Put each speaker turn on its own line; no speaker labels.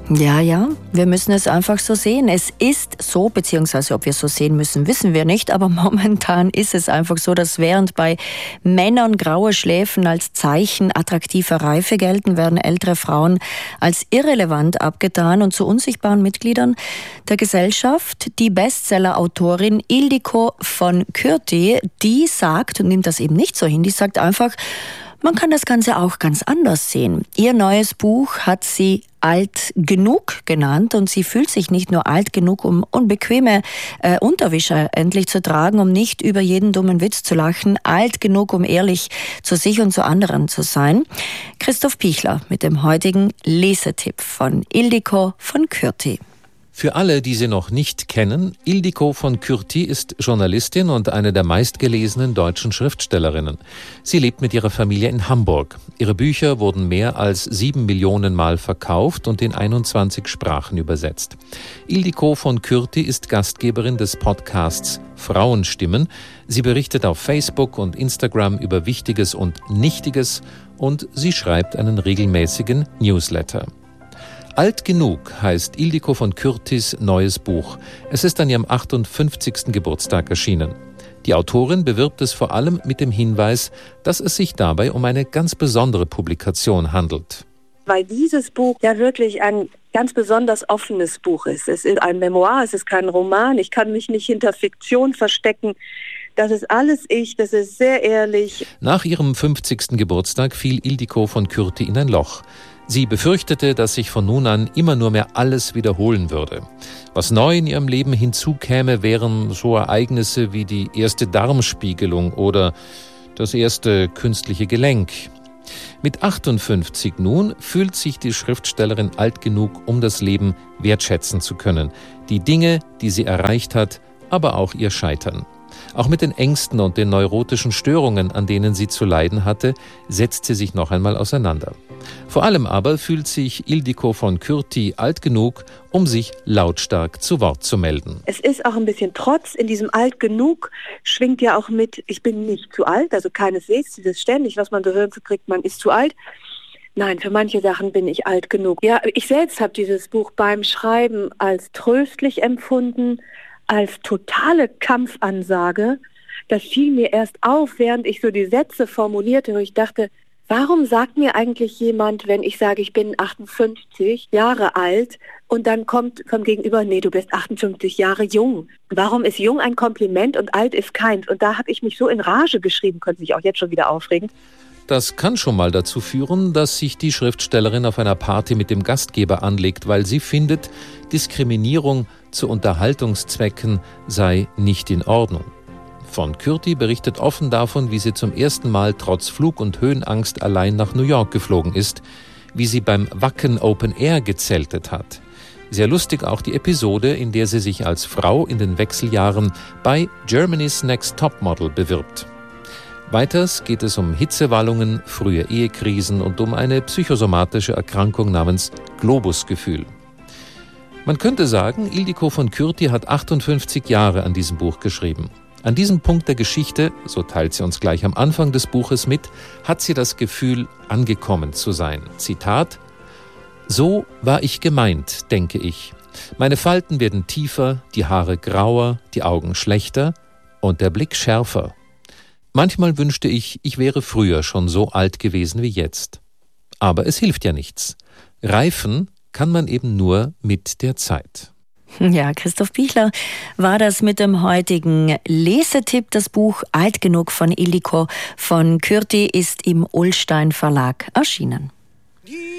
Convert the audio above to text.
Ja, wir müssen es einfach so sehen. Es ist so, beziehungsweise ob wir es so sehen müssen, wissen wir nicht. Aber momentan ist es einfach so, dass während bei Männern graue Schläfen als Zeichen attraktiver Reife gelten, werden ältere Frauen als irrelevant abgetan und zu unsichtbaren Mitgliedern der Gesellschaft. Die Bestseller-Autorin Ildiko von Kürti, die sagt und nimmt das eben nicht so hin, die sagt einfach, man kann das Ganze auch ganz anders sehen. Ihr neues Buch hat sie alt genug genannt und sie fühlt sich nicht nur alt genug, um unbequeme Unterwäsche endlich zu tragen, um nicht über jeden dummen Witz zu lachen, alt genug, um ehrlich zu sich und zu anderen zu sein. Christoph Pichler mit dem heutigen Lesetipp von Ildiko von Kürti.
Für alle, die sie noch nicht kennen, Ildiko von Kürti ist Journalistin und eine der meistgelesenen deutschen Schriftstellerinnen. Sie lebt mit ihrer Familie in Hamburg. Ihre Bücher wurden mehr als 7 Millionen Mal verkauft und in 21 Sprachen übersetzt. Ildiko von Kürti ist Gastgeberin des Podcasts Frauenstimmen. Sie berichtet auf Facebook und Instagram über Wichtiges und Nichtiges und sie schreibt einen regelmäßigen Newsletter. Alt genug heißt Ildiko von Kürtis neues Buch. Es ist an ihrem 58. Geburtstag erschienen. Die Autorin bewirbt es vor allem mit dem Hinweis, dass es sich dabei um eine ganz besondere Publikation handelt.
Weil dieses Buch ja wirklich ein ganz besonders offenes Buch ist. Es ist ein Memoir, es ist kein Roman. Ich kann mich nicht hinter Fiktion verstecken. Das ist alles ich, das ist sehr ehrlich.
Nach ihrem 50. Geburtstag fiel Ildiko von Kürti in ein Loch. Sie befürchtete, dass sich von nun an immer nur mehr alles wiederholen würde. Was neu in ihrem Leben hinzukäme, wären so Ereignisse wie die erste Darmspiegelung oder das erste künstliche Gelenk. Mit 58 nun fühlt sich die Schriftstellerin alt genug, um das Leben wertschätzen zu können. Die Dinge, die sie erreicht hat, aber auch ihr Scheitern. Auch mit den Ängsten und den neurotischen Störungen, an denen sie zu leiden hatte, setzt sie sich noch einmal auseinander. Vor allem aber fühlt sich Ildiko von Kürti alt genug, um sich lautstark zu Wort zu melden.
Es ist auch ein bisschen Trotz. In diesem alt genug schwingt ja auch mit, ich bin nicht zu alt, also keineswegs, dieses ständig, was man so hören kriegt, man ist zu alt. Nein, für manche Sachen bin ich alt genug. Ja, ich selbst habe dieses Buch beim Schreiben als tröstlich empfunden, als totale Kampfansage. Das fiel mir erst auf, während ich so die Sätze formulierte, wo ich dachte, warum sagt mir eigentlich jemand, wenn ich sage, ich bin 58 Jahre alt und dann kommt vom Gegenüber, nee, du bist 58 Jahre jung. Warum ist jung ein Kompliment und alt ist keins? Und da habe ich mich so in Rage geschrieben, könnte sich auch jetzt schon wieder aufregen.
Das kann schon mal dazu führen, dass sich die Schriftstellerin auf einer Party mit dem Gastgeber anlegt, weil sie findet, Diskriminierung zu Unterhaltungszwecken sei nicht in Ordnung. Von Kürti berichtet offen davon, wie sie zum ersten Mal trotz Flug- und Höhenangst allein nach New York geflogen ist, wie sie beim Wacken Open Air gezeltet hat. Sehr lustig auch die Episode, in der sie sich als Frau in den Wechseljahren bei Germany's Next Topmodel bewirbt. Weiters geht es um Hitzewallungen, frühe Ehekrisen und um eine psychosomatische Erkrankung namens Globusgefühl. Man könnte sagen, Ildiko von Kürti hat 58 Jahre an diesem Buch geschrieben. An diesem Punkt der Geschichte, so teilt sie uns gleich am Anfang des Buches mit, hat sie das Gefühl, angekommen zu sein. Zitat: So war ich gemeint, denke ich. Meine Falten werden tiefer, die Haare grauer, die Augen schlechter und der Blick schärfer. Manchmal wünschte ich, ich wäre früher schon so alt gewesen wie jetzt. Aber es hilft ja nichts. Reifen kann man eben nur mit der Zeit.
Ja, Christoph Pichler war das mit dem heutigen Lesetipp. Das Buch Alt genug von Ildiko von Kürti ist im Ullstein Verlag erschienen.